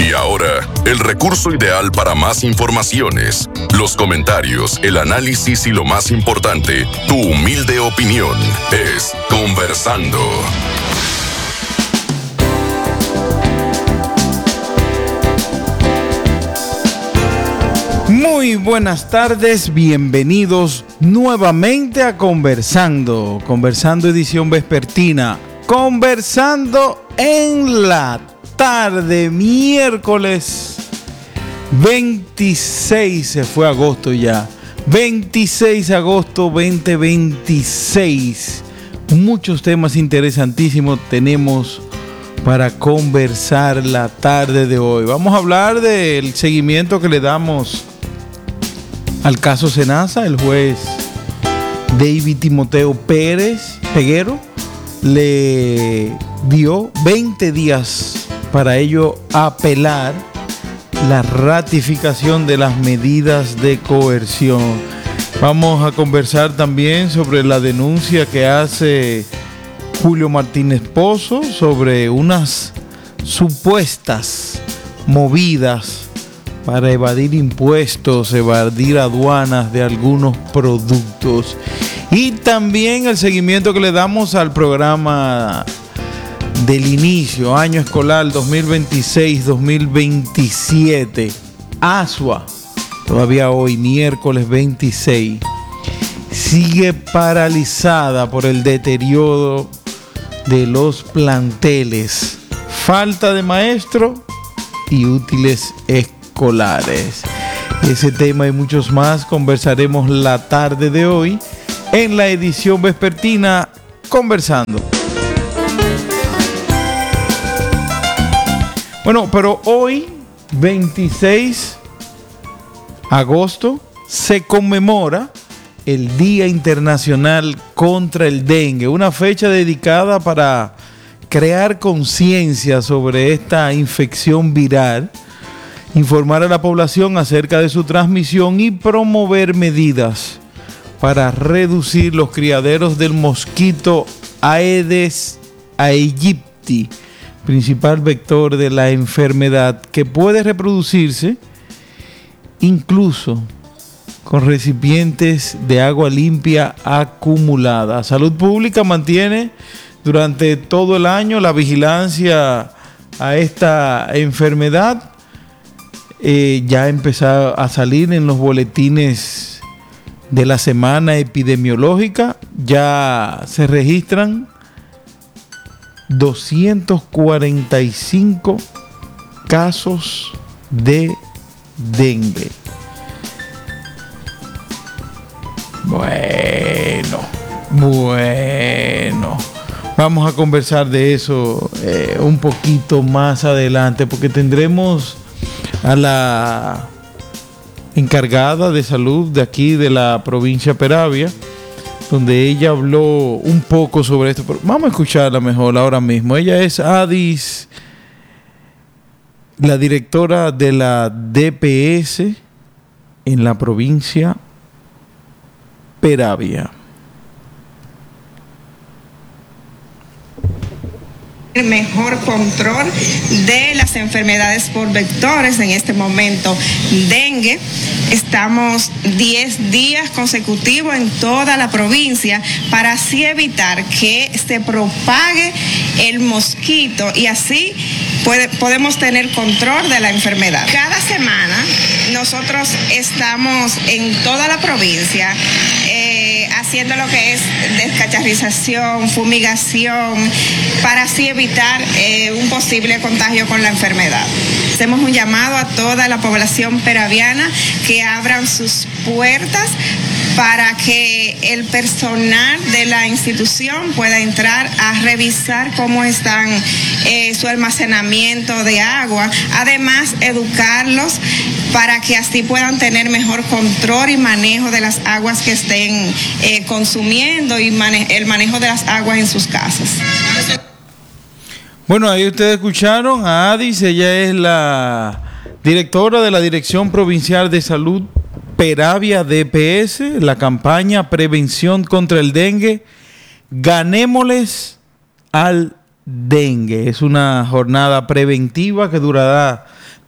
Y ahora, el recurso ideal para más informaciones, los comentarios, el análisis y lo más importante, tu humilde opinión, es Conversando. Muy buenas tardes, bienvenidos nuevamente a Conversando edición vespertina, Conversando en la tarde, miércoles 26, se fue agosto ya, 26 de agosto 2026, muchos temas interesantísimos tenemos para conversar la tarde de hoy. Vamos a hablar del seguimiento que le damos al caso Senasa. El juez David Timoteo Peguero le dio 20 días para ello apelar la ratificación de las medidas de coerción. Vamos a conversar también sobre la denuncia que hace Julio Martínez Pozo sobre unas supuestas movidas para evadir impuestos, evadir aduanas de algunos productos. Y también el seguimiento que le damos al programa del inicio, año escolar 2026-2027. ASUA, todavía hoy, miércoles 26, sigue paralizada por el deterioro de los planteles, falta de maestros y útiles escolares. Ese tema y muchos más conversaremos la tarde de hoy en la edición vespertina Conversando. Bueno, pero hoy, 26 de agosto, se conmemora el Día Internacional contra el Dengue, una fecha dedicada para crear conciencia sobre esta infección viral, informar a la población acerca de su transmisión y promover medidas para reducir los criaderos del mosquito Aedes aegypti, principal vector de la enfermedad, que puede reproducirse incluso con recipientes de agua limpia acumulada. Salud Pública mantiene durante todo el año la vigilancia a esta enfermedad. Ya empezó a salir en los boletines de la semana epidemiológica. Ya se registran 245 casos de dengue. Bueno, vamos a conversar de eso un poquito más adelante, porque tendremos a la encargada de salud de aquí de la provincia Peravia, donde ella habló un poco sobre esto. Pero vamos a escucharla mejor ahora mismo. Ella es Adis, la directora de la DPS en la provincia Peravia. Mejor control de las enfermedades por vectores en este momento. Dengue, estamos 10 días consecutivos en toda la provincia para así evitar que se propague el mosquito y así podemos tener control de la enfermedad. Cada semana nosotros estamos en toda la provincia haciendo lo que es descacharrización, fumigación, para así evitar un posible contagio con la enfermedad. Hacemos un llamado a toda la población peraviana que abran sus puertas para que el personal de la institución pueda entrar a revisar cómo están su almacenamiento de agua. Además, educarlos para que así puedan tener mejor control y manejo de las aguas que estén consumiendo y el manejo de las aguas en sus casas. Bueno, ahí ustedes escucharon a Adis, ella es la directora de la Dirección Provincial de Salud Peravia DPS, la campaña Prevención contra el Dengue, Ganémosles al Dengue. Es una jornada preventiva que durará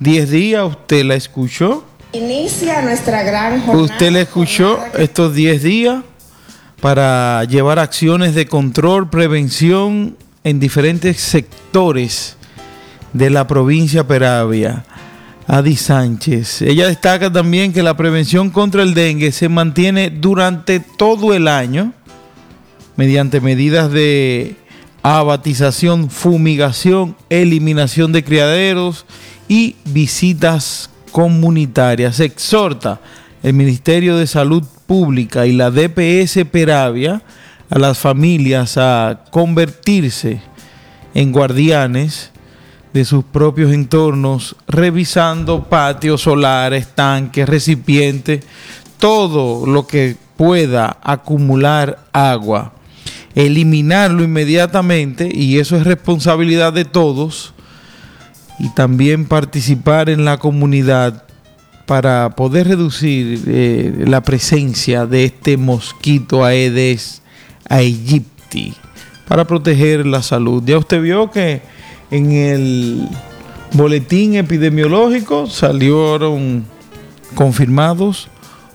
10 días, usted la escuchó. Inicia nuestra gran jornada. Usted la escuchó estos 10 días para llevar acciones de control, prevención en diferentes sectores de la provincia Peravia. Adi Sánchez. Ella destaca también que la prevención contra el dengue se mantiene durante todo el año mediante medidas de abatización, fumigación, eliminación de criaderos y visitas comunitarias. Se exhorta el Ministerio de Salud Pública y la DPS Peravia a las familias a convertirse en guardianes de sus propios entornos, revisando patios solares, tanques, recipientes, todo lo que pueda acumular agua, eliminarlo inmediatamente, y eso es responsabilidad de todos, y también participar en la comunidad para poder reducir la presencia de este mosquito Aedes aegypti, para proteger la salud. Ya usted vio que en el boletín epidemiológico salieron confirmados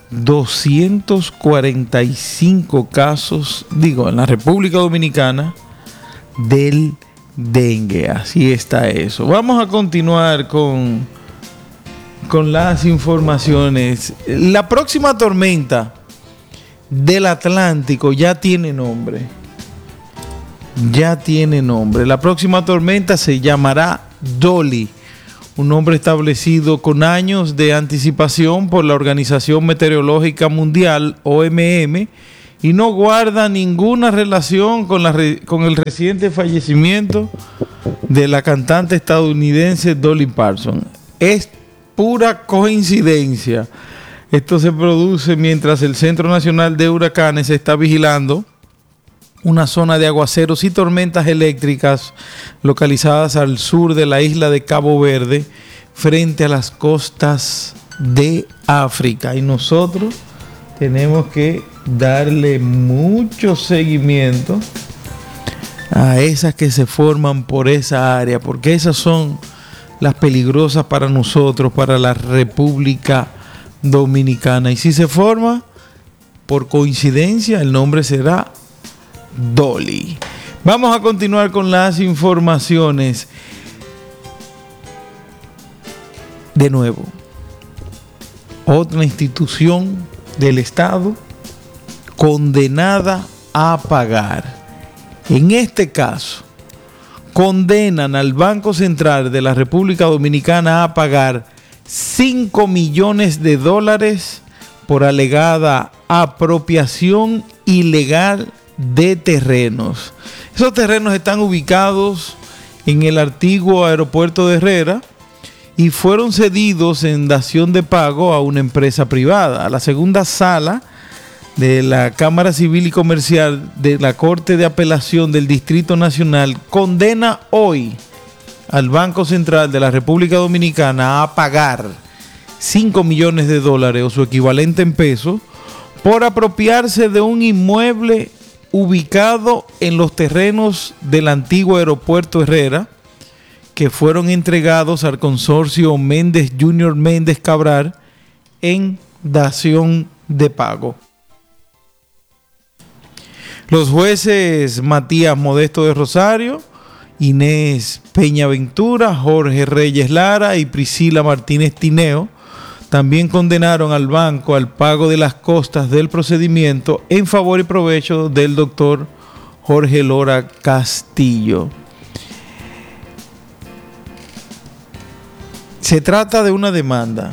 245 casos, en la República Dominicana del dengue. Así está eso. Vamos a continuar con las informaciones. La próxima tormenta del Atlántico ya tiene nombre. La próxima tormenta se llamará Dolly, un nombre establecido con años de anticipación por la Organización Meteorológica Mundial, OMM, y no guarda ninguna relación con el reciente fallecimiento de la cantante estadounidense Dolly Parton. Es pura coincidencia. Esto se produce mientras el Centro Nacional de Huracanes está vigilando una zona de aguaceros y tormentas eléctricas localizadas al sur de la isla de Cabo Verde, frente a las costas de África. Y nosotros tenemos que darle mucho seguimiento a esas que se forman por esa área, porque esas son las peligrosas para nosotros, para la República Dominicana. Y si se forma por coincidencia, el nombre será Dolly. Vamos a continuar con las informaciones. De nuevo, otra institución del Estado condenada a pagar. En este caso, condenan al Banco Central de la República Dominicana a pagar $5 millones por alegada apropiación ilegal de terrenos. Esos terrenos están ubicados en el antiguo aeropuerto de Herrera y fueron cedidos en dación de pago a una empresa privada. A la segunda sala de la Cámara Civil y Comercial de la Corte de Apelación del Distrito Nacional condena hoy al Banco Central de la República Dominicana a pagar $5 millones o su equivalente en pesos por apropiarse de un inmueble ubicado en los terrenos del antiguo aeropuerto Herrera, que fueron entregados al consorcio Méndez Junior Méndez Cabral en dación de pago. Los jueces Matías Modesto de Rosario, Inés Peñaventura, Jorge Reyes Lara y Priscila Martínez Tineo también condenaron al banco al pago de las costas del procedimiento en favor y provecho del doctor Jorge Lora Castillo. Se trata de una demanda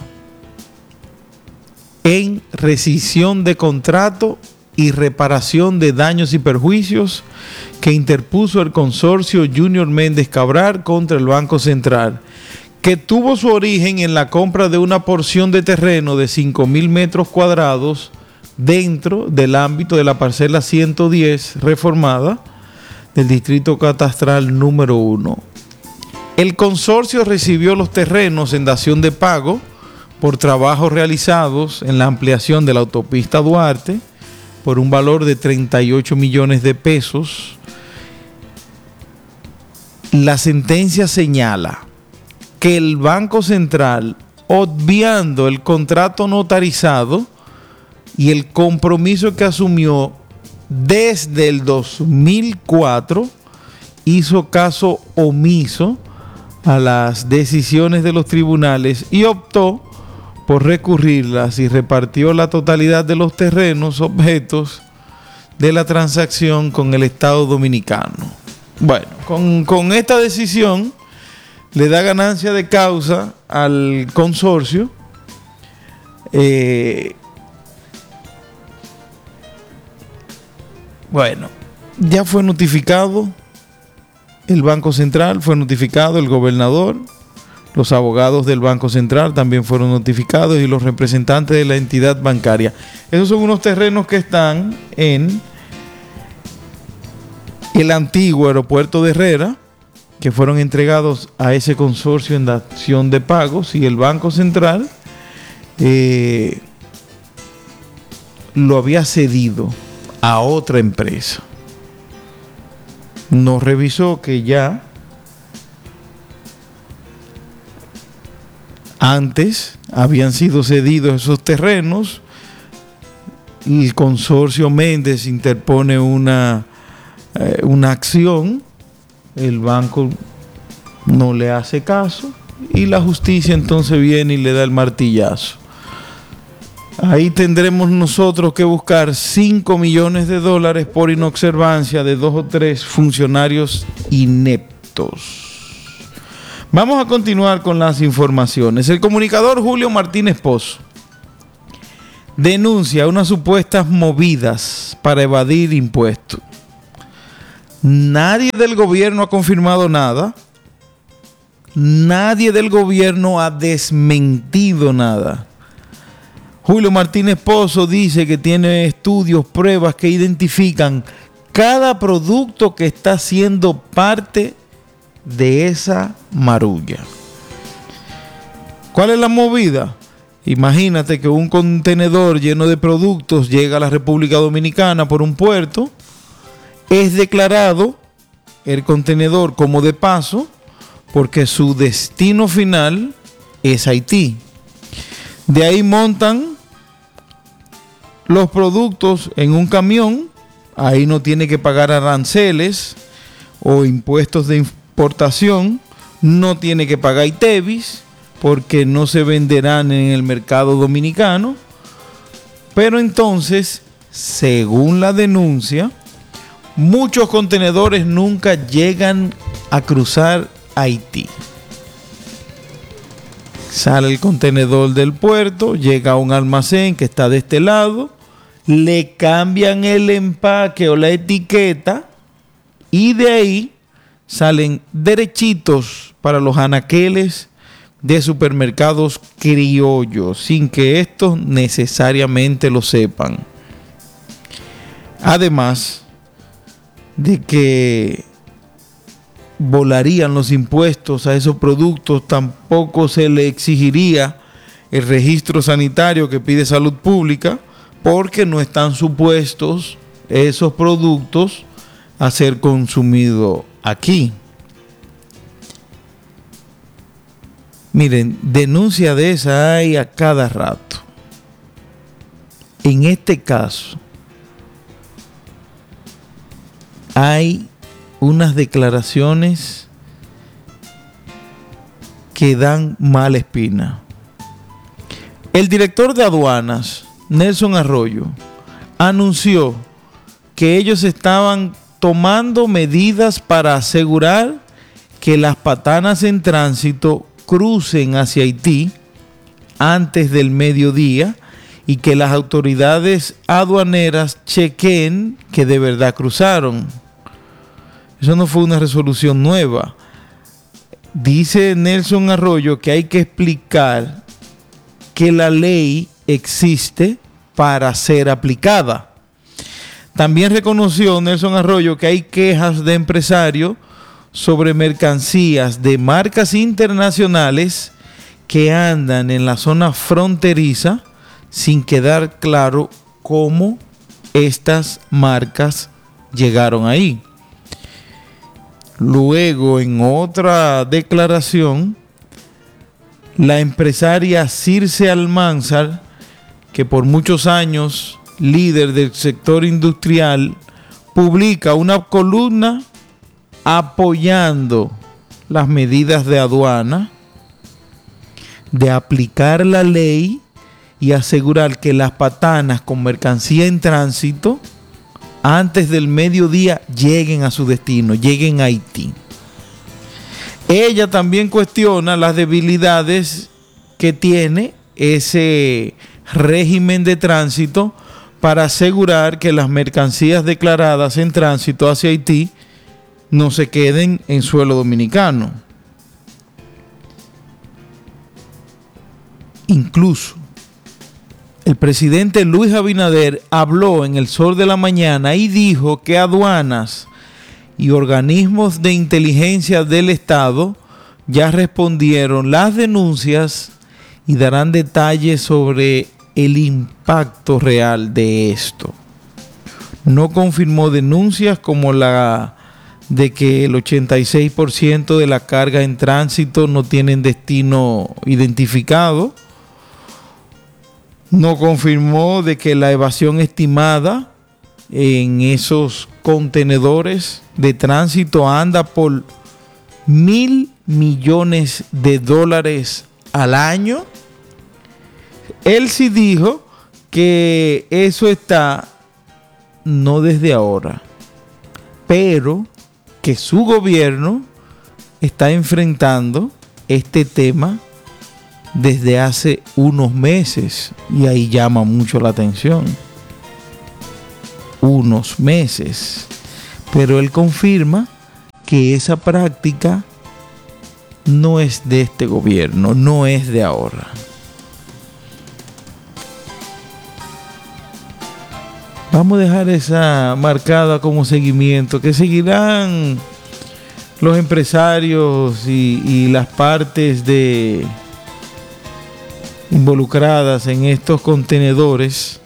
en rescisión de contrato y reparación de daños y perjuicios que interpuso el consorcio Junior Méndez Cabral contra el Banco Central, que tuvo su origen en la compra de una porción de terreno de 5,000 metros cuadrados dentro del ámbito de la parcela 110 reformada del Distrito Catastral número 1. El consorcio recibió los terrenos en dación de pago por trabajos realizados en la ampliación de la autopista Duarte por un valor de 38 millones de pesos. La sentencia señala que el Banco Central, obviando el contrato notarizado y el compromiso que asumió desde el 2004, hizo caso omiso a las decisiones de los tribunales y optó por recurrirlas y repartió la totalidad de los terrenos objetos de la transacción con el Estado Dominicano. Bueno, con esta decisión le da ganancia de causa al consorcio. Bueno, ya fue notificado el Banco Central, fue notificado el gobernador, los abogados del Banco Central también fueron notificados y los representantes de la entidad bancaria. Esos son unos terrenos que están en el antiguo aeropuerto de Herrera, que fueron entregados a ese consorcio en dación de pagos, y el Banco Central lo había cedido a otra empresa. Nos revisó que ya antes habían sido cedidos esos terrenos. El consorcio Méndez interpone una acción, el banco no le hace caso y la justicia entonces viene y le da el martillazo. Ahí tendremos nosotros que buscar $5 millones por inobservancia de 2 o 3 funcionarios ineptos. Vamos a continuar con las informaciones. El comunicador Julio Martínez Pozo denuncia unas supuestas movidas para evadir impuestos. Nadie del gobierno ha confirmado nada. Nadie del gobierno ha desmentido nada. Julio Martínez Pozo dice que tiene estudios, pruebas que identifican cada producto que está siendo parte de esa marulla. ¿Cuál es la movida? Imagínate que un contenedor lleno de productos llega a la República Dominicana por un puerto, es declarado el contenedor como de paso porque su destino final es Haití. De ahí montan los productos en un camión, ahí no tiene que pagar aranceles o impuestos de importación, no tiene que pagar ITEVIS porque no se venderán en el mercado dominicano. Pero entonces, según la denuncia, muchos contenedores nunca llegan a cruzar Haití. Sale el contenedor del puerto, llega a un almacén que está de este lado, le cambian el empaque o la etiqueta y de ahí salen derechitos para los anaqueles de supermercados criollos, sin que estos necesariamente lo sepan. Además de que volarían los impuestos a esos productos, tampoco se le exigiría el registro sanitario que pide Salud Pública, porque no están supuestos esos productos a ser consumidos aquí. Miren, denuncia de esa hay a cada rato. En este caso, hay unas declaraciones que dan mala espina. El director de aduanas, Nelson Arroyo, anunció que ellos estaban tomando medidas para asegurar que las patanas en tránsito crucen hacia Haití antes del mediodía y que las autoridades aduaneras chequen que de verdad cruzaron. Eso no fue una resolución nueva. Dice Nelson Arroyo que hay que explicar que la ley existe para ser aplicada. También reconoció Nelson Arroyo que hay quejas de empresarios sobre mercancías de marcas internacionales que andan en la zona fronteriza sin quedar claro cómo estas marcas llegaron ahí. Luego, en otra declaración, la empresaria Circe Almanzar, que por muchos años líder del sector industrial, publica una columna apoyando las medidas de aduana, de aplicar la ley y asegurar que las patanas con mercancía en tránsito antes del mediodía lleguen a su destino, lleguen a Haití. Ella también cuestiona las debilidades que tiene ese régimen de tránsito para asegurar que las mercancías declaradas en tránsito hacia Haití no se queden en suelo dominicano. Incluso el presidente Luis Abinader habló en El Sol de la Mañana y dijo que aduanas y organismos de inteligencia del Estado ya respondieron las denuncias y darán detalles sobre el impacto real de esto. No confirmó denuncias como la de que el 86% de la carga en tránsito no tienen destino identificado. No confirmó de que la evasión estimada en esos contenedores de tránsito anda por $1,000 millones al año. Él sí dijo que eso está no desde ahora, pero que su gobierno está enfrentando este tema desde hace unos meses, y ahí llama mucho la atención. Unos meses. Pero él confirma que esa práctica no es de este gobierno, no es de ahora. Vamos a dejar esa marcada como seguimiento, que seguirán los empresarios y las partes involucradas en estos contenedores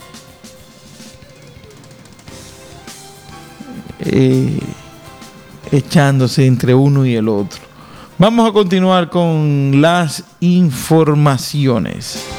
echándose entre uno y el otro. Vamos a continuar con las informaciones.